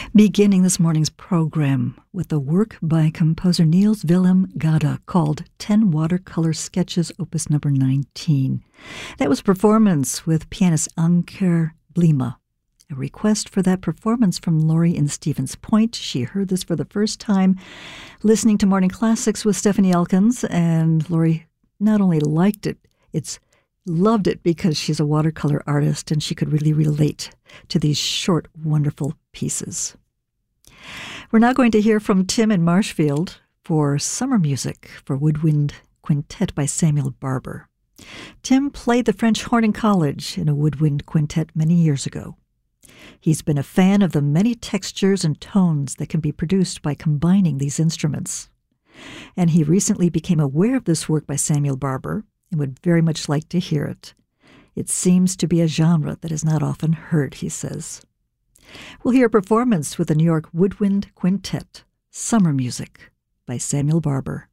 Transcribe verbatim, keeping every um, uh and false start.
Beginning this morning's program with a work by composer Niels Willem Gade called ten Watercolor Sketches, opus number nineteen. That was a performance with pianist Anker Blima. A request for that performance from Lori in Stevens Point. She heard this for the first time listening to Morning Classics with Stephanie Elkins, and Lori not only liked it, it's loved it because she's a watercolor artist and she could really relate to these short, wonderful pieces. We're now going to hear from Tim in Marshfield for Summer Music for Woodwind Quintet by Samuel Barber. Tim played the French horn in college in a woodwind quintet many years ago. He's been a fan of the many textures and tones that can be produced by combining these instruments. And he recently became aware of this work by Samuel Barber and would very much like to hear it. It seems to be a genre that is not often heard, he says. We'll hear a performance with the New York Woodwind Quintet, Summer Music by Samuel Barber.